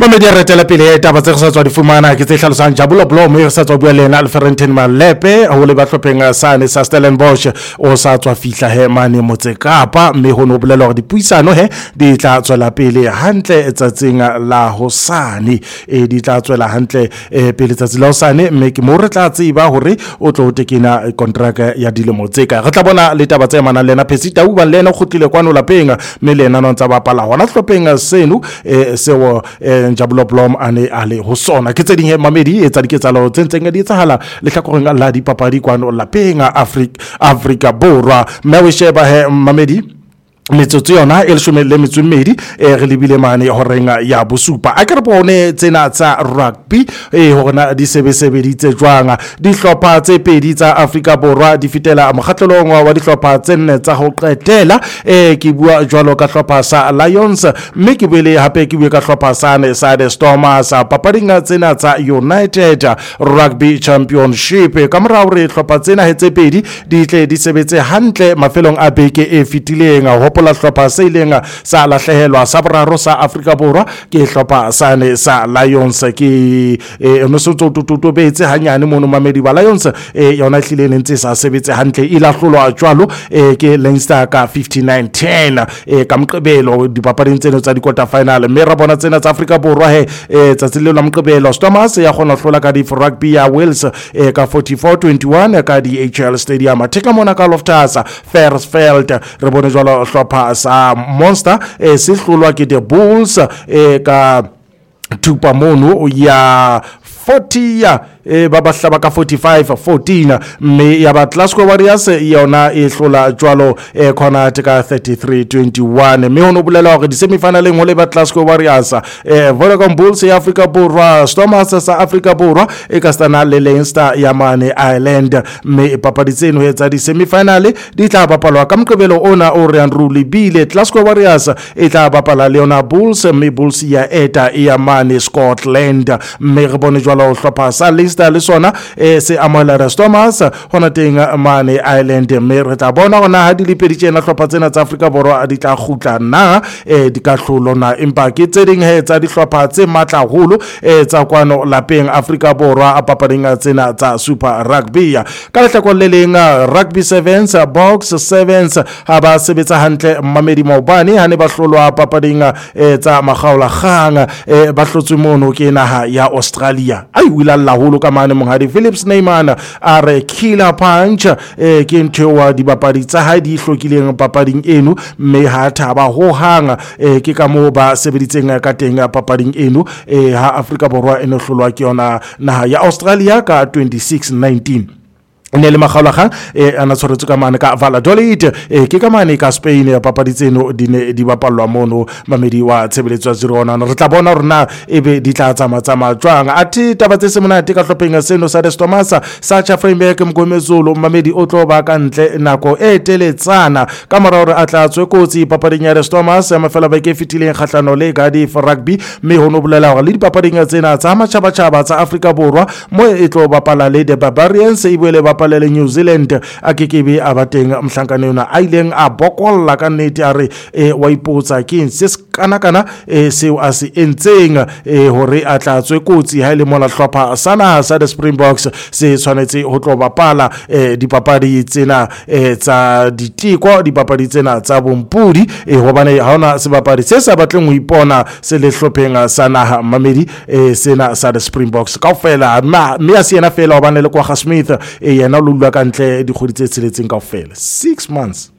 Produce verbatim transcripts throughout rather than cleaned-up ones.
Mamedi re tela pele taba tse sa tswa di fumana ke tse hlalosang Jabulo Blom e sa tswa bua le ena Alferentin Malepe ho le batlhopheng sane sa Stellenbosch o sa tswa fihla he mane motse Kapa mme ho no bolela hore dipuisano he di tla tswela pele hantle tsatsing la hosane e di tla tswela hantle pele tsatsi la hosane mme ke mo re tla tseba hore o tlo tekena contract ya dilemo tse ka re tla bona le taba tse mana lena Phesita u ba lena khutile kwano lapeng mme lena no ntsa bapala hona hlopheng seno e seo Jabulo Blom ane ale ho sona ke tse ding he Mamedi e tsa diketsalo tse ntseng di etsahala le hlakoreng la dipapadi kwano lapeng Africa Africa Borwa mme we sheba he Mamedi metsotso yona e leshome le metso mmedi e re lebile mane horenga ya bosupa a ke re bone tsena tsa rugby e hona di sebesebeditse jwanga di hlopha tse pedi tsa Africa Borwa di fitela mokgatlelong wa di hlopha tse nne tsa ho qetela e ke bua jwalo ka hlopha sa Lions mme ke bele hape ke bua ka hlopha sa ne sa the Stormers papading tsena tsa United Rugby Championship ka mora hore hlopha tsena he tse pedi di tle di sebetse hantle mafelong a beke e fitileng la hlopha se ileng sa lahlehelwa sa boraro sa Africa Borwa ke hlopha sane sa Lions ke e no so tututu betse hanyane mono Mamedi ba Lions e yona hlile ntse sa sebetse hantle ila hlolwa jwalo e ke Leinster ka fifty-nine ten e ka mqebelo dipapading tseno tsa di quarter final mme ra bona tsena tsa Africa Borwa he e tsa le la mqebelo Stormers ya khona hlola ka di rugby ya Wales e ka forty-four twenty-one ka di H L Stadium theka mona ka Loftus Versfeld re bone jwalo sa Monster e se hlolwa ke the Bulls e ka tupa mono ya forty ya e baba hlaba ka forty-five fourteen mme ya ba Glasgow Warriors yona e hlola jwalo e khona ka thirty-three twenty-one mme hono bolela hore di semifinaleng ho le ba Glasgow Warriors e Vodacom Bulls ya Africa Borwa Stormers sa Africa Borwa e ka stana le Leinster ya mane Ireland mme papadi tseno he tsa di semifinale di tla bapalwa ka mqebelo ona o re Andruli bile Glasgow Warriors e tla bapala le yona Bulls mme Bulls ya eta ya mane Scotland mme re bone jwalo hlopha sa Leicester le sona e se amohela Stormers hona teng mane Ireland mme re tla bona hona ha di lepedi tsena hlopha tsena tsa Africa Borwa di tla khutla na e di ka hlolona empa ke tse ding he tsa di hlopha tse matla holo e tsa kwano lapeng Africa Borwa a papading tsena tsa Super Rugby ka lehlako le leng Rugby Sevens Box Sevens ha ba sebetsa hantle Mamedi Maobane ha ne ba hlolwa papading e tsa Magaola Kgang e ba hlotswe mono ke naha ya Australia ai wila la holo ka mane monghadi Phillips Neymar a re killer punch e ke ntho wa dibapadi tsa ha di hlokileng papading eno mme ha thaba ho hanga e ke ka mo ba sebeditseng ka teng papading eno e ha Africa Borwa eno hlolwa ke yona naha ya Australia ka twenty-six nineteen ne le Magaola Kgang e ana tshwaretse ka mane ka Valladolid e ke ka mane ka Spain ya papadi tseno di ne di bapalwa mono Mamedi wa tshebeletso zero ona re tla bona rona ebe di tla tsama tsama jwang athi taba tse se monate ka hlopheng seno sa the Stormers sa cha framework Mgomezulu Mamedi o tlo ba ka ntle nako e teletsana ka mora hore a tla tswe kotsi papading ya the Stormers ya mafela ba ke fitileng khatlano le ga di rugby mme ho no bolela hore le dipapading tsena tsa matjhaba tjhaba tsa Africa Borwa mo e tlo bapala le the Barbarians e bile palele New Zealand a kekebe a bateng mhlankane yona a ileng a bokolla ka nnete a re e wa ipotsa ke se kana kana e seo a se entseng e hore a tla tswe kotsi ha ile mola hlopha sana sa the Springboks se tshwanetse ho tlo bapala e dipapadi tsena e tsa ditiko dipapadi tsena tsa bompudi e hobane ha ona se bapadi se sa batleng ho ipona se le hlopheng sana Mamedi e sena sa the Springboks kaofela me a se yena fela hobane le kwa Smith e na lulwa ka ntle di kgodi tse tseletseng kaofela six months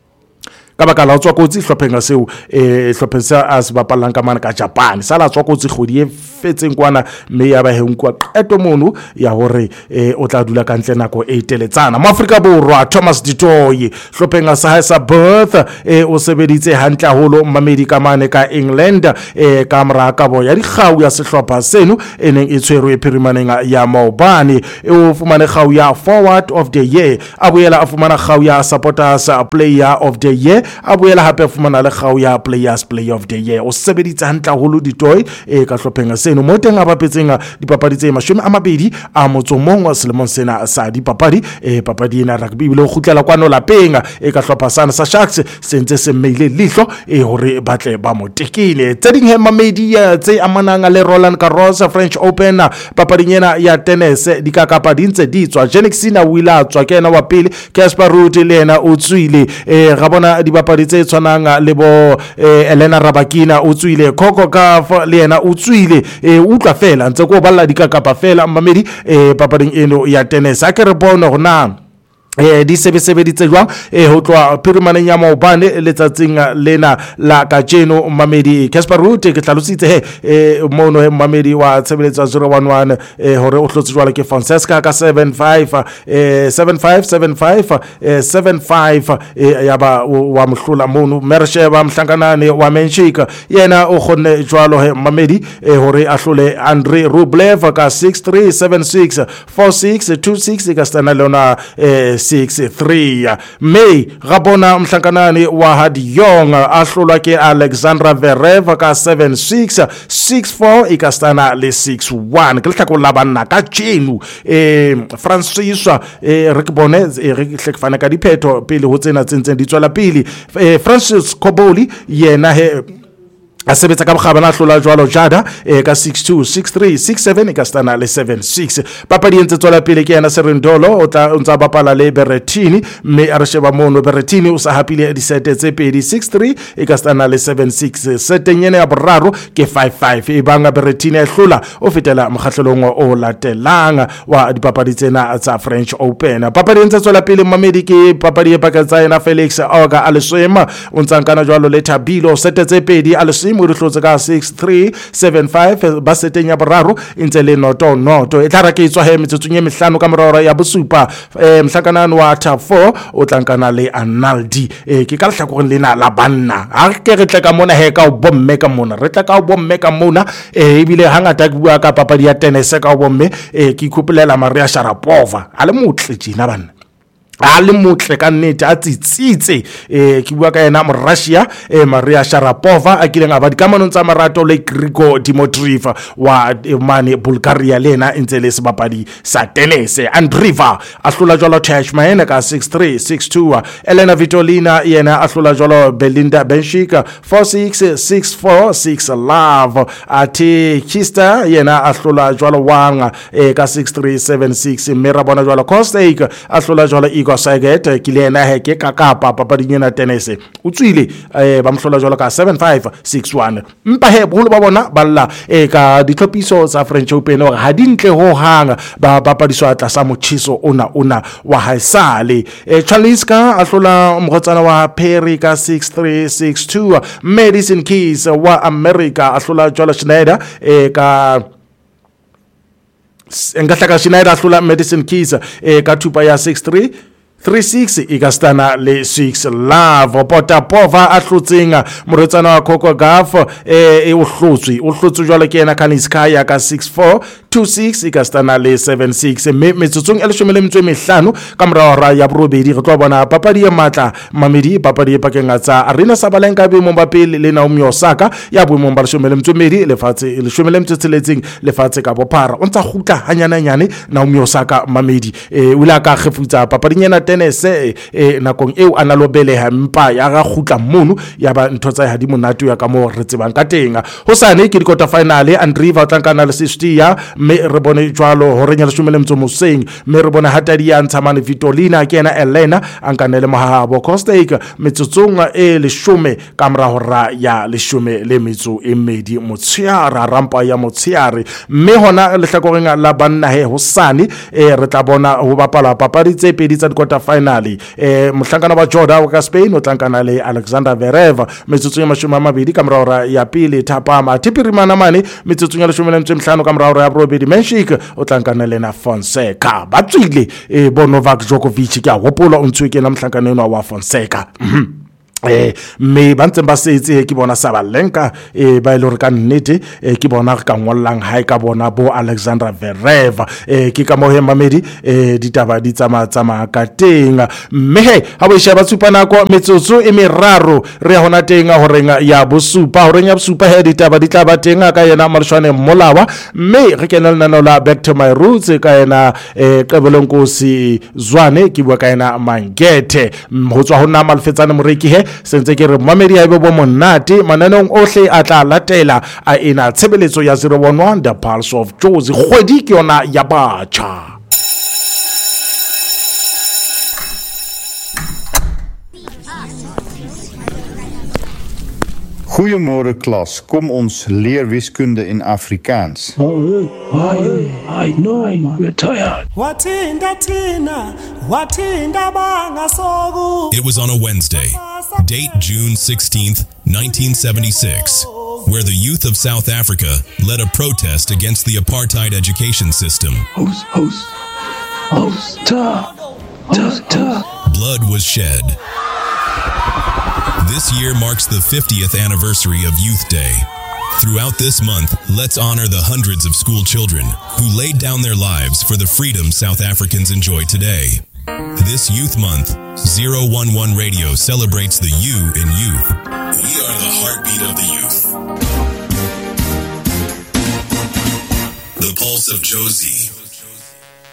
ka baka la tswa kotsi hlopheng seo e hlophesa a se bapalang ka mana ka Japan sa la tswa kotsi kgodi e fetseng kwana mme ya ba henkwa qeto mono ya hore e o tla dula ka ntle nako e teletsana mo Africa Borwa Thomas Ditoyi hlopheng sa sa birth e o sebeditse hantle holo Mamedi ka mane ka England e ka mra ka bo ya dikgau ya sehlopha seno eneng e tshwerwe Phirimaneng ya Maobane e o fumane kgau ya forward of the year a boela a fumana kgau ya supporters player of the year a boela hape fumana le kgau ya Players Play of the Year. O sebeditse hantle haholo ditoi e ka hlopheng seno mo teng a bapetseng dipapadi tse mashome a mabedi a motso mong selemong sena sa dipapadi e papadi ena rugby bile o khutlela kwano lapeng e ka hlopha sana sa Sharks sentse se meile lihlo e hore batle ba mo tekile tse ding he media tse amanang le Roland Garros French Open papading ena ya tennis di ka kapa dintse di tswa Janixina Willa tswa kena wa pele Casper Ruud le ena o tswile e ga bona dipapadi tse tshwanang le bo Elena Rybakina o tswile Coco Gauff le ena o tswile e utlwa fela ntse ko balla di ka kapa fela mamedi e papading eno ya tennis a ke re bona gona eh di sebe sebeditse jwang eh ho tloa phirimaneng ya maobane letsatsing lena la kajeno mamedi Casper Ruud ke tlalositse he eh mono he mamedi wa tshebeletsa zero one one eh hore o hlotse jwale ke Francesca ka seven five eh seven five seven five eh seven five eh yaba wa mhlula mono Mersheba mhlanganane wa Menchika yena o khonne jwalo he mamedi eh hore a hlole Andrei Rublev ka six three seven six four six two six ka stana lona eh six three May Rabona mhlankanani wa Hadiyong ahlulwa ke Alexandra Zverev ka seven six six four ikastana le six one ke hlako la banna ka tjenu eh Francis eh re kbone re hlekfana ka diphetho pele ho tsena tsentseng di tswela pele eh Francis Koboli yena he a sebetsa ka bogabana hlola jwalo Jada e ka six two six three six seven ka stana le seven six papadi entse tswela pele ke yana Serendolo o tla ntsa bapala le Berrettini mme a re sheba mono Berrettini o sa hapile di sete tse pedi six three e ka stana le seven six setenyene ya boraro ke five five e banga Berrettini e hlola o fetela mokgahlelong o latelang wa dipapadi tsena tsa French Open papadi entse tswela pele mamedi ke papadi e pakatsa ena Felix Auger Alesema o ntsankana jwalo le Tabilo sete tse pedi Alesema mo re hlotse ka six three seven five ba seteng ya boraro intse le noto noto e tlara ke itswa he metsotsong e mehlano ka moraro ya bosupa eh mhlakanano wa top four o tlankana le Analdi eh ke ka hlakoreng lena la banna ha ke re tla ka mona he ka o bomme ka mona re tla ka o bomme ka mona eh ebile hangata ke bua ka papadi ya tennis ka o bomme eh ke ikhopelela Maria Sharapova a le motle jina banna a le motle ka nnete a tsitsitse eh ke bua ka yena mo Russia eh Maria Sharapova a kileng a ba dikamanong tsa marato le Grigor Dimitrov wa mane Bulgaria lena intse le sebapadi sa tennis Andriva a hlola jwalo Tashmaena ka six three six two Elena Vitolina yena a hlola jwalo Belinda Bencic four six six four six love ati Kista yena a hlola jwalo Wang eh ka six three seven six mera bona jwalo Kostek a hlola jwalo Igor Saget kilena he ke ka kapa papading ena tennis o tswile eh ba mhlola jwalo ka seven five six one mpa he bolo ba bona balla e ka ditlhopiso tsa French Open hore ha dintle ho hanga ba papadiswa tla sa mochiso ona ona wa haisale e Chaliska a hlola mogotsana wa Perry ka six three six two Madison Keys wa America a hlola jwalo Schneider e ka engahlaka Schneider a hlola Madison Keys e ka thupa ya six three three six ikastana le six love Potapova a hlotseng moretsana wa Coco Gauff e o hlotswe o hlotswe jwale ke ena Kaniskaya ka six four two six ikastana le seven six me metsotsong e leshome le metso e mehlano ka morara ya borobedi re tlo bona papadi ya matla mamedi papadi e pakeng tsa Arena Sabalenka be mo bapele le Naomi Osaka ya bo mo ba leshome le metso medi le fatse leshome le metso tseletseng le fatse ka bophara o ntsa khutla hanyana nyane Naomi Osaka mamedi e o la ka khefutsa papadi nyana tennis e nakong eo ana lo beleha mpa ya ga khutla mono ya ba ntho tsa ha di monate ya ka mo re tsebang ka tenga ho sane ke di quarter finale Andriva tlankana le sixty ya me re bone jwalo hore nya leshome le metso moseng me re bone hatadi ya Ntsamane Vitolina ke ena Elena ankanele mohabo Kostek metsotsong e leshome ka mora hora ya leshome le metso e medi motshiara rampa ya motshiare me hona le hlakoreng la banna he ho sane e re tla bona ho bapala papadi tse pedi tsa di quarter finale eh mohlankana wa Jordan ka Spain o tlankana le Alexander Zverev metsotsong ya mashome a mabedi ka mora hora ya pele Thapama Tipirimana mane metsotsong ya leshome le metso e mehlano ka mora hora ya borobedi Menchik o tlankana le na Fonseca ba tswile e bo Novak Djokovic ke a hopola o ntswe ke na mohlankana eno wa Fonseca eh me ba ntseng ba setse ke bona Sabalenka eh ba ile re ka nnete eh ke bona re ka ngollang hae ka bona bo Alexander Zverev eh ke ka mo he mamedi eh ditaba di tsama tsama ka teng mme he ha bo sheba tsupana ko metsotso e meraro re hona teng hore ya bosupa hore ya bosupa he ditaba di tla ba teng ka yena Marshwane Molawa mme re kenela nano la back to my roots ka yena eh Qebelonkosi Zwane ke bua ka yena Mangete ho tswa ho nna Malfetsane Moreki he sentse ke re mamedi a be bo monate mananong ohle a tla latela a ena tshebeletso ya zero one one the Pulse of Jozi kgwedi ke yona ya batjha. Goeiemôre klas, kom ons leer wiskunde in Afrikaans. Oh, I, I know, we're tired. It was on a Wednesday, date June sixteenth, nineteen seventy-six, where the youth of South Africa led a protest against the apartheid education system. Host, host, host, ta, ta, ta. Blood was shed. This year marks the fiftieth anniversary of Youth Day. Throughout this month, let's honor the hundreds of school children who laid down their lives for the freedom South Africans enjoy today. This Youth Month, zero one one Radio celebrates the you in youth. We are the heartbeat of the youth. The Pulse of Jozi.